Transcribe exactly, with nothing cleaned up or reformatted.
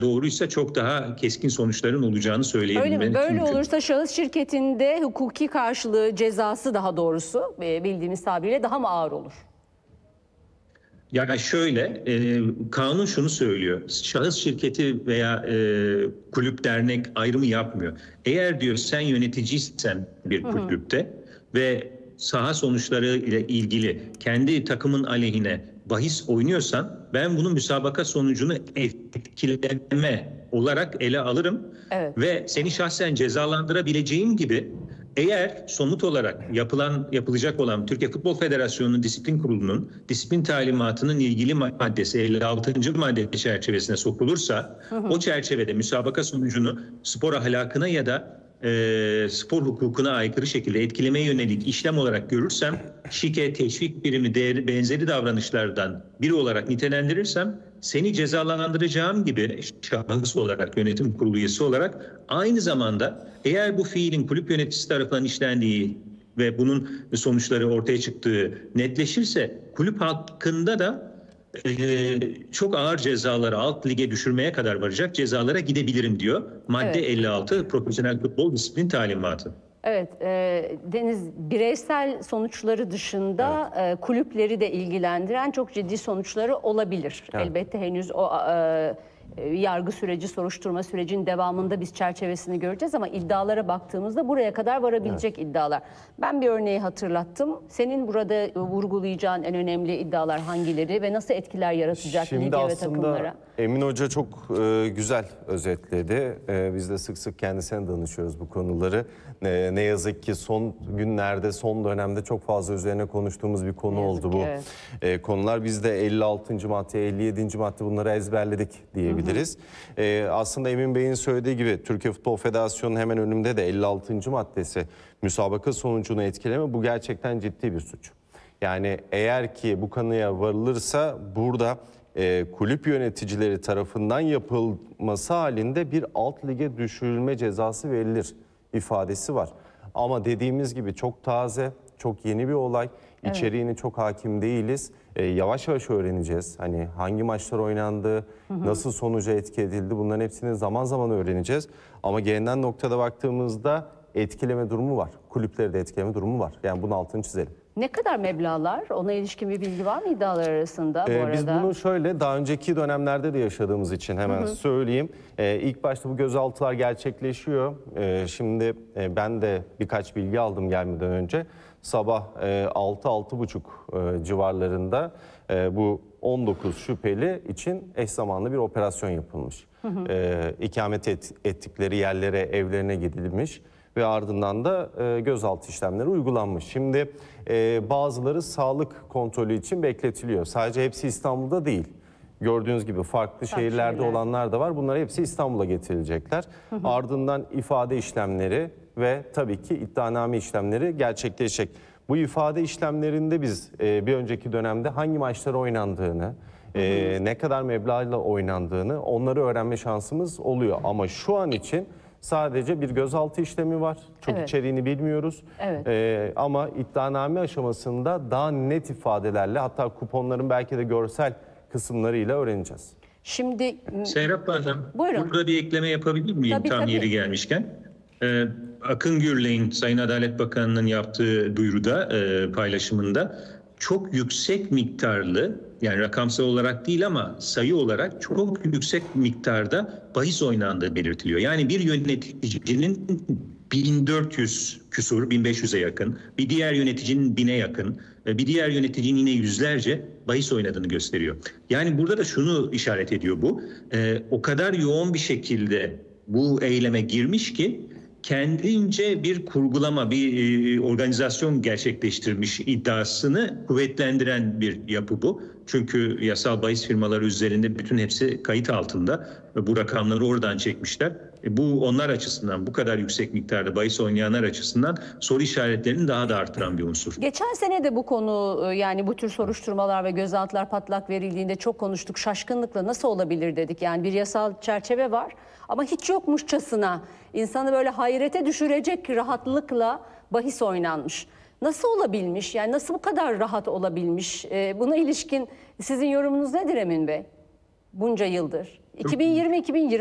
doğruysa çok daha keskin sonuçların olacağını söyleyebilmek mümkün. Öyle mi? Böyle mümkün. olursa şahıs şirketinde hukuki karşılığı, cezası daha doğrusu bildiğimiz tabirle daha mı ağır olur? Yani şöyle, e, kanun şunu söylüyor. Şahıs şirketi veya e, kulüp dernek ayrımı yapmıyor. Eğer diyor sen yöneticiysen bir kulüpte hı hı. ve saha sonuçları ile ilgili kendi takımın aleyhine bahis oynuyorsan ben bunun müsabaka sonucunu etkileme olarak ele alırım. Evet. Ve seni şahsen cezalandırabileceğim gibi eğer somut olarak yapılan yapılacak olan Türkiye Futbol Federasyonu'nun disiplin kurulunun disiplin talimatının ilgili maddesi elli altıncı madde çerçevesine sokulursa hı hı. o çerçevede müsabaka sonucunu spor ahlakına ya da e, spor hukukuna aykırı şekilde etkilemeye yönelik işlem olarak görürsem, şike, teşvik birimi değeri benzeri davranışlardan biri olarak nitelendirirsem seni cezalandıracağım gibi şahıs olarak, yönetim kurulu üyesi olarak aynı zamanda eğer bu fiilin kulüp yöneticisi tarafından işlendiği ve bunun sonuçları ortaya çıktığı netleşirse kulüp hakkında da e, çok ağır cezalara, alt lige düşürmeye kadar varacak cezalara gidebilirim diyor. Madde evet. elli altı Profesyonel Futbol Disiplin Talimatı. Evet, e, Deniz, bireysel sonuçları dışında evet. e, kulüpleri de ilgilendiren çok ciddi sonuçları olabilir. Evet. Elbette henüz o e, yargı süreci, soruşturma sürecinin devamında biz çerçevesini göreceğiz ama iddialara baktığımızda buraya kadar varabilecek evet. iddialar. Ben bir örneği hatırlattım. Senin burada vurgulayacağın en önemli iddialar hangileri ve nasıl etkiler yaratacak Şimdi lige ve aslında takımlara? Emin Hoca çok e, güzel özetledi. E, biz de sık sık kendisine danışıyoruz bu konuları. E, ne yazık ki son günlerde, son dönemde çok fazla üzerine konuştuğumuz bir konu oldu bu. Evet. E, konular biz de elli altıncı madde, elli yedinci madde bunları ezberledik diyebiliriz. Hı hı. E, aslında Emin Bey'in söylediği gibi Türkiye Futbol Federasyonu'nun hemen önünde de elli altıncı maddesi müsabaka sonucunu etkileme, bu gerçekten ciddi bir suç. Yani eğer ki bu kanıya varılırsa burada e, kulüp yöneticileri tarafından yapılması halinde bir alt lige düşürülme cezası verilir ifadesi var. Ama dediğimiz gibi çok taze, çok yeni bir olay. Evet. İçeriğini çok hakim değiliz. E, yavaş yavaş öğreneceğiz. Hani hangi maçlar oynandı, hı hı. nasıl sonuca etki edildi, bunların hepsini zaman zaman öğreneceğiz. Ama gelinen noktada baktığımızda etkileme durumu var. Kulüpleri de etkileme durumu var. Yani bunun altını çizelim. Ne kadar meblağlar? Ona ilişkin bir bilgi var mı iddialar arasında bu ee, arada? Biz bunu şöyle daha önceki dönemlerde de yaşadığımız için hemen hı hı. söyleyeyim. Ee, ilk başta bu gözaltılar gerçekleşiyor. Ee, şimdi e, ben de birkaç bilgi aldım gelmeden önce. Sabah e, altı altı buçuk e, civarlarında e, bu on dokuz şüpheli için eş zamanlı bir operasyon yapılmış. Hı hı. E, ikamet et, ettikleri yerlere, evlerine gidilmiş ve ardından da e, gözaltı işlemleri uygulanmış. Şimdi e, bazıları sağlık kontrolü için bekletiliyor. Sadece hepsi İstanbul'da değil. Gördüğünüz gibi farklı Farklı şehirlerde şeyler. olanlar da var. Bunlar hepsi İstanbul'a getirilecekler. Hı hı. Ardından ifade işlemleri ve tabii ki iddianame işlemleri gerçekleşecek. Bu ifade işlemlerinde biz e, bir önceki dönemde hangi maçlar oynandığını, hı hı. E, ne kadar meblağla oynandığını onları öğrenme şansımız oluyor. Ama şu an için sadece bir gözaltı işlemi var. Çok evet. içeriğini bilmiyoruz. Evet. Ee, ama iddianame aşamasında daha net ifadelerle, hatta kuponların belki de görsel kısımlarıyla öğreneceğiz. Şimdi Serap Hanım, buyurun. Burada bir ekleme yapabilir miyim tabii, tam tabii. yeri gelmişken? Ee, Akın Gürley'in Sayın Adalet Bakanı'nın yaptığı duyuruda, e, paylaşımında çok yüksek miktarlı, yani rakamsal olarak değil ama sayı olarak çok yüksek miktarda bahis oynandığı belirtiliyor. Yani bir yöneticinin bin dört yüz küsur, bin beş yüze yakın, bir diğer yöneticinin bine yakın, bir diğer yöneticinin yine yüzlerce bahis oynadığını gösteriyor. Yani burada da şunu işaret ediyor bu, e, o kadar yoğun bir şekilde bu eyleme girmiş ki kendince bir kurgulama, bir e, organizasyon gerçekleştirmiş iddiasını kuvvetlendiren bir yapı bu. Çünkü yasal bahis firmaları üzerinde bütün hepsi kayıt altında. Bu rakamları oradan çekmişler. E, bu onlar açısından, bu kadar yüksek miktarda bahis oynayanlar açısından soru işaretlerini daha da artıran bir unsur. Geçen sene de bu konu, yani bu tür soruşturmalar ve gözaltılar patlak verildiğinde çok konuştuk. Şaşkınlıkla nasıl olabilir dedik. Yani bir yasal çerçeve var ama hiç yokmuşçasına insanı böyle hayrete düşürecek rahatlıkla bahis oynanmış. Nasıl olabilmiş? Yani nasıl bu kadar rahat olabilmiş? Buna ilişkin sizin yorumunuz nedir Emin Bey? bunca yıldır. iki bin yirmi iki bin yirmi